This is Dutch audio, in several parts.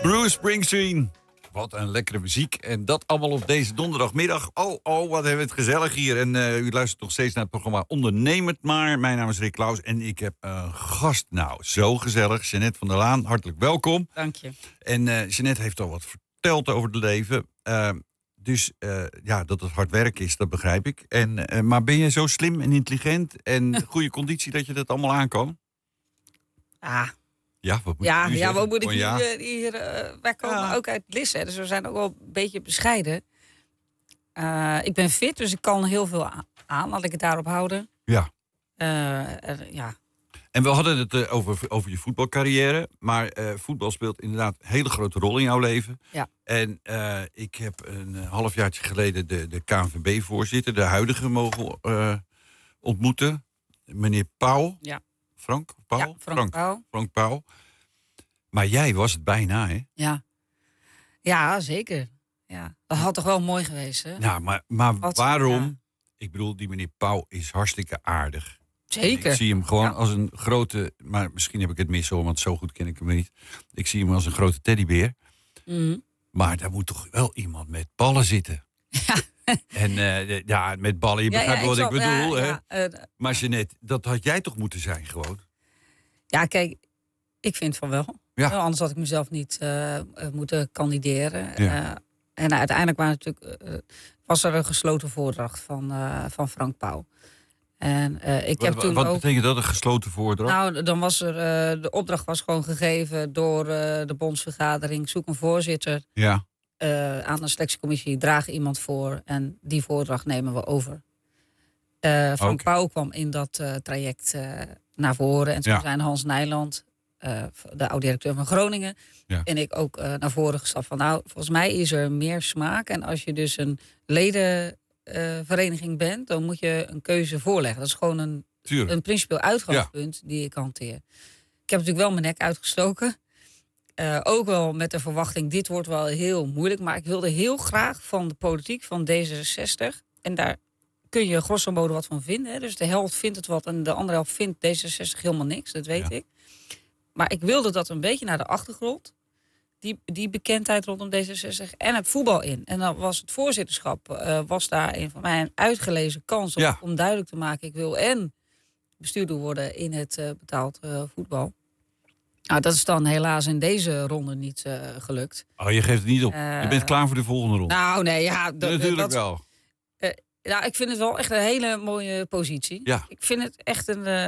Bruce Springsteen. Wat een lekkere muziek. En dat allemaal op deze donderdagmiddag. Oh, wat hebben we het gezellig hier. En u luistert nog steeds naar het programma Onderneem het maar. Mijn naam is Rick Claus en ik heb een gast. Nou, zo gezellig. Jeanette van der Laan, hartelijk welkom. Dank je. En Jeanette heeft al wat verteld over het leven. Dus dat het hard werk is, dat begrijp ik. Maar ben je zo slim en intelligent en goede conditie dat je dat allemaal aan kan? Ja, wat moet je nu zeggen? Wat moet ik hier wij komen ook uit Lisse, dus we zijn ook wel een beetje bescheiden. Ik ben fit, dus ik kan heel veel aan. Laat ik het daarop houden. Ja. Ja. En we hadden het over je voetbalcarrière. Maar voetbal speelt inderdaad een hele grote rol in jouw leven. Ja. En ik heb een halfjaartje geleden de KNVB-voorzitter, de huidige, mogen ontmoeten. Meneer Pauw. Ja. Frank Pauw? Ja, Frank Pauw. Maar jij was het bijna, hè? Ja, zeker. Ja. Dat had toch wel mooi geweest, hè? Ja, maar waarom? Ja. Ik bedoel, die meneer Pauw is hartstikke aardig. Zeker. Ik zie hem gewoon als een grote... Maar misschien heb ik het mis, hoor, want zo goed ken ik hem niet. Ik zie hem als een grote teddybeer. Mm. Maar daar moet toch wel iemand met ballen zitten? Ja. En met ballen, je begrijpt wat ik bedoel. Ja, hè? Maar Jeanette, dat had jij toch moeten zijn gewoon? Ja, kijk, ik vind van wel. Ja. Anders had ik mezelf niet moeten kandideren. Ja. En uiteindelijk was er een gesloten voordracht van Frank Pauw. En wat betekent dat, een gesloten voordracht? Nou, dan was de opdracht was gewoon gegeven door de bondsvergadering. Zoek een voorzitter. Ja. Aan de selectiecommissie, draag iemand voor. En die voordracht nemen we over. Frank Pauw kwam in dat traject naar voren. En toen zijn Hans Nijland, de oud-directeur van Groningen... en ik ook naar voren gestapt van... nou, volgens mij is er meer smaak. En als je dus een ledenvereniging bent... dan moet je een keuze voorleggen. Dat is gewoon een principieel uitgangspunt die ik hanteer. Ik heb natuurlijk wel mijn nek uitgestoken. Ook wel met de verwachting, dit wordt wel heel moeilijk. Maar ik wilde heel graag van de politiek van D66... en daar kun je grosso modo wat van vinden. Hè? Dus de helft vindt het wat en de andere helft vindt D66 helemaal niks. Dat weet ik. Maar ik wilde dat een beetje naar de achtergrond. Die bekendheid rondom D66 en het voetbal in. En dan was het voorzitterschap was daar een van mij een uitgelezen kans om duidelijk te maken... ik wil en bestuurder worden in het betaald voetbal. Nou, dat is dan helaas in deze ronde niet gelukt. Oh, je geeft het niet op. Je bent klaar voor de volgende ronde. Nou, nee, ja. Natuurlijk wel. Ik vind het wel echt een hele mooie positie. Ja. Ik vind het echt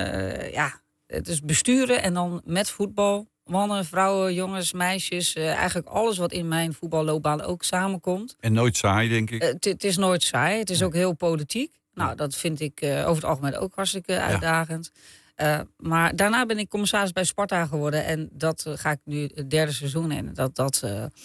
het is besturen en dan met voetbal. Mannen, vrouwen, jongens, meisjes. Eigenlijk alles wat in mijn voetballoopbaan ook samenkomt. En nooit saai, denk ik. Het is nooit saai. Het is ook heel politiek. Nou, dat vind ik over het algemeen ook hartstikke uitdagend. Maar daarna ben ik commissaris bij Sparta geworden. En dat ga ik nu het derde seizoen in. Dat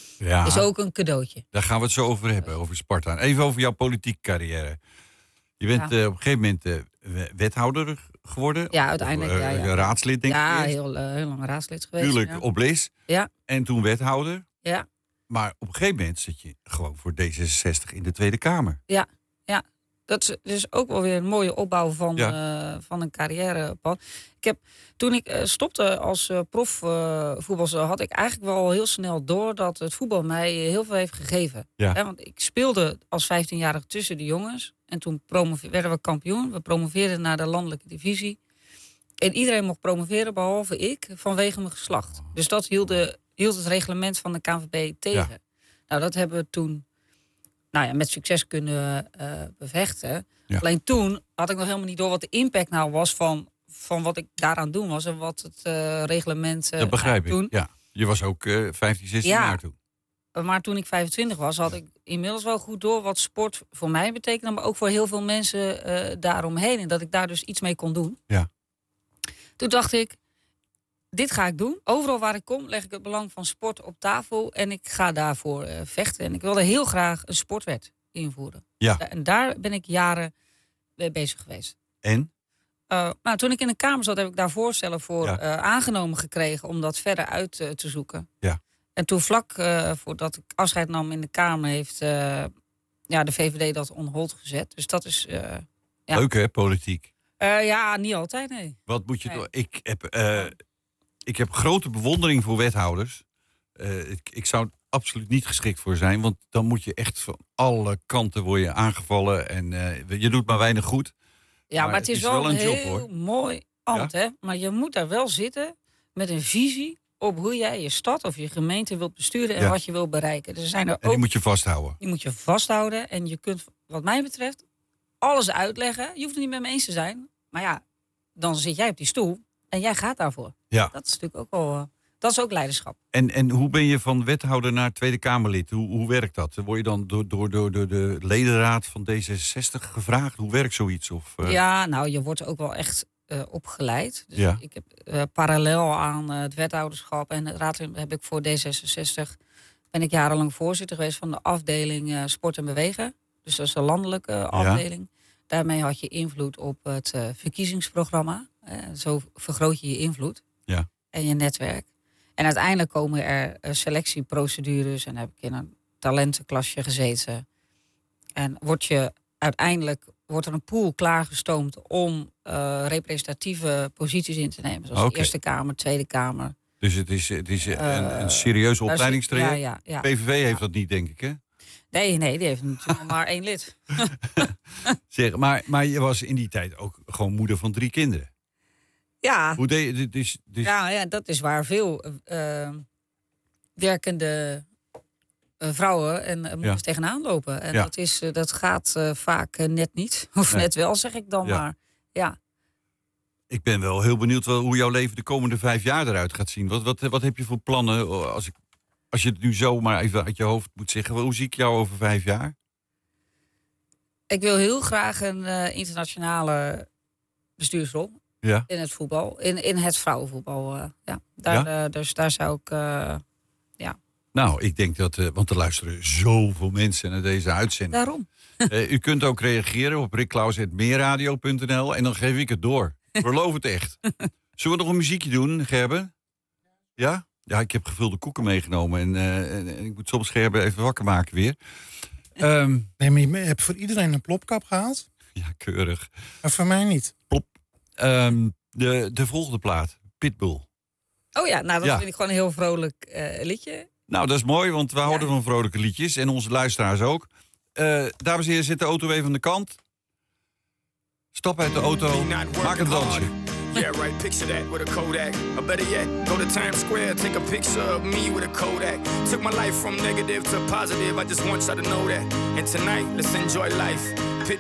is ook een cadeautje. Daar gaan we het zo over hebben, over Sparta. Even over jouw politieke carrière. Je bent op een gegeven moment wethouder geworden. Ja, uiteindelijk. Raadslid, denk ik. Ja, heel lang raadslid geweest. Tuurlijk, op Lis. Ja. En toen wethouder. Ja. Maar op een gegeven moment zit je gewoon voor D66 in de Tweede Kamer. Ja. Dat is dus ook wel weer een mooie opbouw van een carrièrepad. Toen ik stopte als profvoetbalster... had ik eigenlijk wel heel snel door dat het voetbal mij heel veel heeft gegeven. Ja. Want ik speelde als 15-jarige tussen de jongens. En toen werden we kampioen. We promoveerden naar de landelijke divisie. En iedereen mocht promoveren, behalve ik, vanwege mijn geslacht. Dus dat hield het reglement van de KNVB tegen. Ja. Nou, dat hebben we toen... met succes kunnen bevechten. Ja. Alleen toen had ik nog helemaal niet door wat de impact nou was van wat ik daaraan doen was en wat het reglement dat begrijp ik. Toen. Ja. Je was ook 15, 16 jaar toen. Maar toen ik 25 was, had ik inmiddels wel goed door wat sport voor mij betekende, maar ook voor heel veel mensen daaromheen. En dat ik daar dus iets mee kon doen. Ja. Toen dacht ik, dit ga ik doen. Overal waar ik kom leg ik het belang van sport op tafel. En ik ga daarvoor vechten. En ik wilde heel graag een sportwet invoeren. Ja. En daar ben ik jaren mee bezig geweest. En? Toen ik in de Kamer zat, heb ik daar voorstellen voor aangenomen gekregen... om dat verder uit te zoeken. Ja. En toen vlak voordat ik afscheid nam in de Kamer... heeft de VVD dat on hold gezet. Dus dat is... Leuk, hè, politiek? Niet altijd, nee. Wat moet je doen? Ik heb grote bewondering voor wethouders. Ik zou er absoluut niet geschikt voor zijn. Want dan moet je echt van alle kanten worden aangevallen. En je doet maar weinig goed. Ja, maar het is wel een job, heel hoor. mooi ambt, Ja? hè? Maar je moet daar wel zitten met een visie op hoe jij je stad of je gemeente wilt besturen en wat je wilt bereiken. Dus er zijn er En die moet je vasthouden. Die moet je vasthouden. En je kunt, wat mij betreft, alles uitleggen. Je hoeft het niet met me eens te zijn. Maar ja, dan zit jij op die stoel en jij gaat daarvoor. Ja. Dat is natuurlijk ook wel... dat is ook leiderschap. En hoe ben je van wethouder naar Tweede Kamerlid? Hoe werkt dat? Word je dan door de ledenraad van D66 gevraagd? Hoe werkt zoiets? Of, Ja, nou, je wordt ook wel echt opgeleid. Dus Ja. ik heb parallel aan het wethouderschap en het raad heb ik voor D66... ben ik jarenlang voorzitter geweest van de afdeling Sport en Bewegen. Dus dat is de landelijke afdeling. Daarmee had je invloed op het verkiezingsprogramma. Zo vergroot je je invloed en je netwerk. En uiteindelijk komen er selectieprocedures. En heb ik in een talentenklasje gezeten. En uiteindelijk wordt er een pool klaargestoomd om representatieve posities in te nemen. Zoals de Eerste Kamer, Tweede Kamer. Dus het is een serieuze opleidingstraject. Ja. PVV heeft dat niet, denk ik, hè? Nee, die heeft natuurlijk maar 1 lid. Zeg, maar je was in die tijd ook gewoon moeder van 3 kinderen. Ja. Hoe deed je dit? Ja, dat is waar veel werkende vrouwen en moeders tegenaan lopen. En dat gaat vaak net niet. Of net wel, zeg ik dan maar. Ja. Ik ben wel heel benieuwd hoe jouw leven de komende 5 jaar eruit gaat zien. Wat heb je voor plannen? Als je het nu zomaar even uit je hoofd moet zeggen. Hoe zie ik jou over 5 jaar? Ik wil heel graag een internationale bestuursrol. Ja. In het voetbal. In het vrouwenvoetbal. Dus daar zou ik... Nou, ik denk dat... want er luisteren zoveel mensen naar deze uitzending. Daarom. U kunt ook reageren op rickklaus@meerradio.nl en dan geef ik het door. Ik beloof het echt. Zullen we nog een muziekje doen, Gerben? Ja? Ja, ik heb gevulde koeken meegenomen. En ik moet soms Gerben even wakker maken weer. Nee, maar je hebt voor iedereen een plopkap gehaald? Ja, keurig. Maar voor mij niet. Plop. De volgende plaat, Pitbull. Oh ja, nou dat vind ik gewoon een heel vrolijk liedje. Nou, dat is mooi, want we houden van vrolijke liedjes. En onze luisteraars ook. Dames en heren, zit de auto even aan de kant. Stap uit de auto, maak een dansje. Yeah, right, picture that with a Kodak. Or better yet, go to Times Square, take a picture of me with a Kodak. Took my life from negative to positive, I just want y'all to know that. And tonight, let's enjoy life.